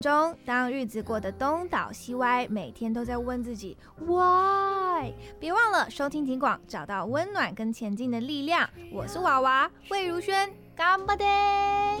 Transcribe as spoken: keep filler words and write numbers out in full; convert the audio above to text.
中，当日子过得东倒西歪，每天都在问自己 why。别忘了收听警广，找到温暖跟前进的力量。我是娃娃魏如萱，干巴爹。